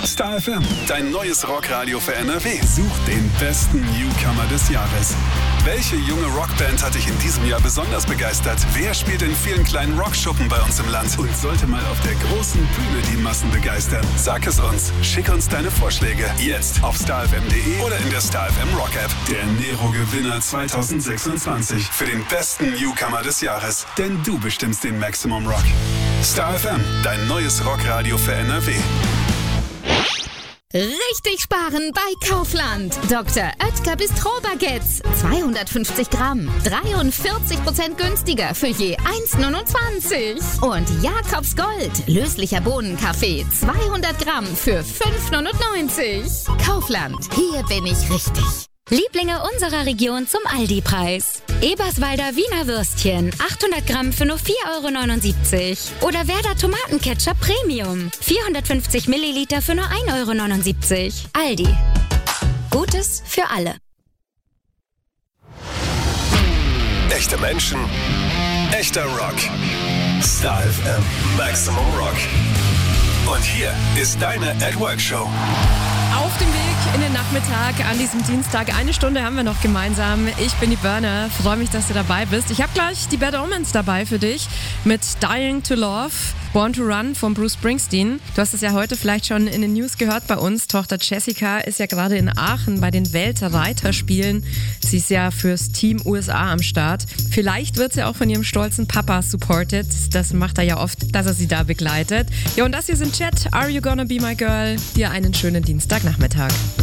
Star FM, dein neues Rockradio für NRW. Such den besten Newcomer des Jahres. Welche junge Rockband hat dich in diesem Jahr besonders begeistert? Wer spielt in vielen kleinen Rockschuppen bei uns im Land und sollte mal auf der großen Bühne die Massen begeistern? Sag es uns. Schick uns deine Vorschläge. Jetzt auf starfm.de oder in der Star FM Rock App. Der Nero-Gewinner 2026 für den besten Newcomer des Jahres. Denn du bestimmst den Maximum Rock. Star FM, dein neues Rockradio für NRW. Richtig sparen bei Kaufland. Dr. Oetker Bistro-Baguettes. 250 Gramm. 43% günstiger für je 1,29. Und Jakobs Gold. Löslicher Bohnenkaffee. 200 Gramm für 5,99. Kaufland. Hier bin ich richtig. Lieblinge unserer Region zum Aldi-Preis. Eberswalder Wiener Würstchen, 800 Gramm für nur 4,79 €. Oder Werder Tomatenketchup Premium, 450 Milliliter für nur 1,79 €. Aldi. Gutes für alle. Echte Menschen, echter Rock. Star FM Maximum Rock. Und hier ist deine At Work Show. Auf dem Weg in den Nachmittag an diesem Dienstag. Eine Stunde haben wir noch gemeinsam. Ich bin die Burner. Freue mich, dass du dabei bist. Ich habe gleich die Bad Omens dabei für dich mit Dying to Love, Born to Run von Bruce Springsteen. Du hast es ja heute vielleicht schon in den News gehört bei uns. Tochter Jessica ist ja gerade in Aachen bei den Weltreiterspielen. Sie ist ja fürs Team USA am Start. Vielleicht wird sie auch von ihrem stolzen Papa supported. Das macht er ja oft, dass er sie da begleitet. Ja, und das hier sind Chat. Are You Gonna Be My Girl? Dir einen schönen Dienstagnachmittag.